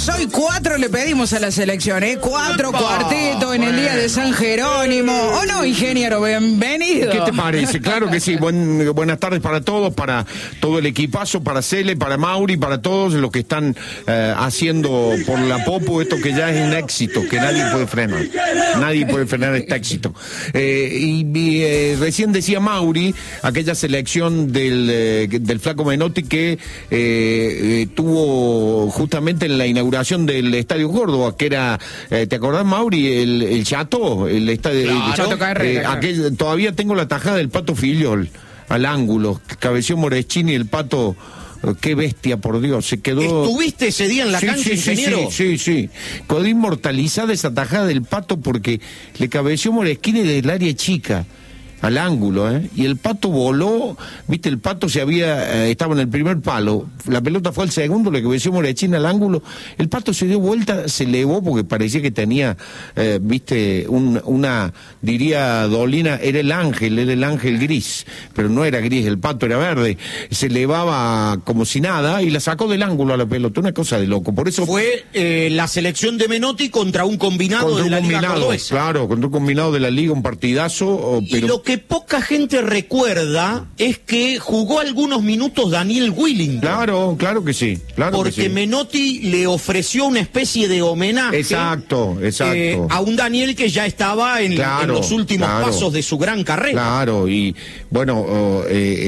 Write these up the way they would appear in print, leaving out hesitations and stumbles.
pedimos hoy 4, le pedimos a la selección, 4 cuartetos en el día de San Jerónimo. ¿O no, ingeniero? Bienvenido. ¿Qué te parece? Claro que sí. Buenas tardes para todos, para todo el equipazo, para Cele, para Mauri, para todos los que están haciendo por la Popo esto que ya es un éxito, que nadie puede frenar. Nadie puede frenar este éxito. Recién decía Mauri, aquella selección del Flaco Menotti que tuvo justamente en la inauguración del Estadio Córdoba, que era, ¿te acordás, Mauri? El Chateau, el estadio. Claro, Chateau Carrera. Todavía tengo la tajada del Pato Filiol al ángulo, cabeció Moreschini, el Pato. Qué bestia, por Dios, se quedó... ¿Estuviste ese día en la cancha, ingeniero? Sí. Quedó inmortalizada esa tajada del Pato porque le cabeció Moreschini del área chica al ángulo, y el Pato voló, viste, el Pato estaba en el primer palo, la pelota fue al segundo, le cabeció Moreschini al ángulo, el Pato se dio vuelta, se elevó porque parecía que tenía, viste, diría Dolina, era el ángel gris, pero no era gris, el Pato era verde, se elevaba como si nada y la sacó del ángulo a la pelota, una cosa de loco, por eso... Fue la selección de Menotti contra un combinado de la Liga Cordobesa. Claro, contra un combinado de la Liga, un partidazo, pero... Y lo que poca gente recuerda es que jugó algunos minutos Daniel Willing. Claro que sí. Porque Menotti le ofreció una especie de homenaje. Exacto. A un Daniel que ya estaba en los últimos pasos de su gran carrera. Claro, y bueno,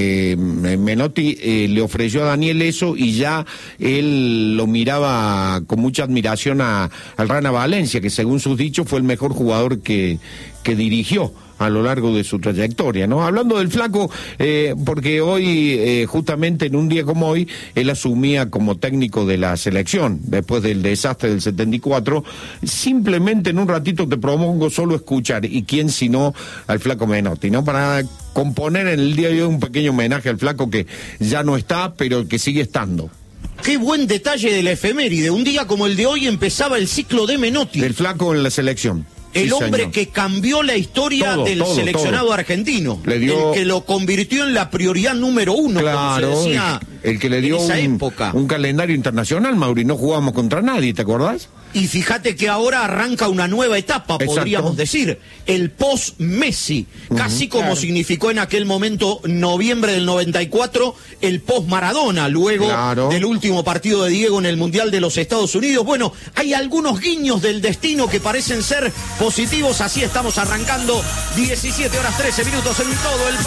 Menotti le ofreció a Daniel eso y ya él lo miraba con mucha admiración al Rana Valencia, que según sus dichos fue el mejor jugador que dirigió a lo largo de su trayectoria, ¿no? Hablando del Flaco, porque hoy, justamente en un día como hoy, él asumía como técnico de la selección, después del desastre del 74, simplemente en un ratito te propongo solo escuchar, y quién sino al Flaco Menotti, ¿no? Para componer en el día de hoy un pequeño homenaje al Flaco que ya no está, pero que sigue estando. Qué buen detalle de la efeméride, un día como el de hoy empezaba el ciclo de Menotti. Del Flaco en la selección. El hombre que cambió la historia del seleccionado argentino. El que lo convirtió en la prioridad número 1, claro, como se decía el que le dio un calendario internacional, Mauri. No jugábamos contra nadie, ¿te acordás? Y fíjate que ahora arranca una nueva etapa, podríamos decir, el post-Messi, casi como significó en aquel momento, noviembre del 94, el post-Maradona, luego del último partido de Diego en el Mundial de los Estados Unidos. Bueno, hay algunos guiños del destino que parecen ser positivos, así estamos arrancando, 17 horas 13 minutos en todo el país.